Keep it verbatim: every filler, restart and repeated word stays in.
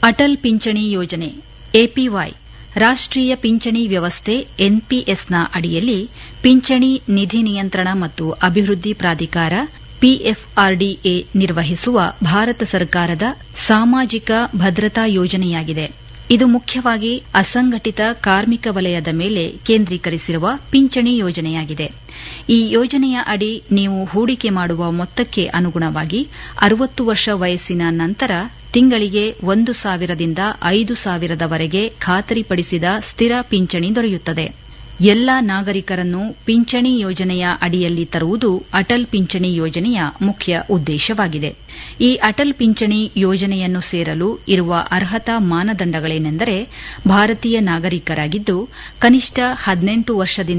ಅಟಲ್ ಪಿಂಚಣಿ ಯೋಜನೆ ಎಪಿವೈ ರಾಷ್ಟ್ರೀಯ ಪಿಂಚಣಿ ವ್ಯವಸ್ಥೆ ಎನ್ಪಿಎಸ್ನ ಅಡಿಯಲ್ಲಿ ಪಿಂಚಣಿ ನಿಧಿ ನಿಯಂತ್ರಣ ಮತ್ತು ಅಭಿವೃದ್ಧಿ ಪ್ರಾಧಿಕಾರ ಪಿಎಫ್ಆರ್ಡಿಎ ನಿರ್ವಹಿಸುವ ಭಾರತ ಸರ್ಕಾರದ ಸಾಮಾಜಿಕ ಭದ್ರತಾ ಯೋಜನೆಯಾಗಿದೆ. ಇದು ಮುಖ್ಯವಾಗಿ ಅಸಂಘಟಿತ ಕಾರ್ಮಿಕ ವಲಯದ ಮೇಲೆ ಕೇಂದ್ರೀಕರಿಸಿರುವ ಪಿಂಚಣಿ ಯೋಜನೆಯಾಗಿದೆ. ಈ ಯೋಜನೆಯ ಅಡಿ ನೀವು ಹೂಡಿಕೆ ಮಾಡುವ ಮೊತ್ತಕ್ಕೆ ಅನುಗುಣವಾಗಿ ಅರವತ್ತು ವರ್ಷ ವಯಸ್ಸಿನ ನಂತರ ತಿಂಗಳಿಗೆ ಒಂದು ಸಾವಿರದಿಂದ ಐದು ಸಾವಿರದವರೆಗೆ ಖಾತರಿಪಡಿಸಿದ ಸ್ಥಿರ ಪಿಂಚಣಿ ದೊರೆಯುತ್ತದೆ. ಎಲ್ಲಾ ನಾಗರಿಕರನ್ನು ಪಿಂಚಣಿ ಯೋಜನೆಯ ಅಡಿಯಲ್ಲಿ ತರುವುದು ಅಟಲ್ ಪಿಂಚಣಿ ಯೋಜನೆಯ ಮುಖ್ಯ ಉದ್ದೇಶವಾಗಿದೆ. ಈ ಅಟಲ್ ಪಿಂಚಣಿ ಯೋಜನೆಯನ್ನು ಸೇರಲು ಇರುವ ಅರ್ಹತಾ ಮಾನದಂಡಗಳೇನೆಂದರೆ ಭಾರತೀಯ ನಾಗರಿಕರಾಗಿದ್ದು ಕನಿಷ್ಠ ಹದಿನೆಂಟು ವರ್ಷದಿಂದ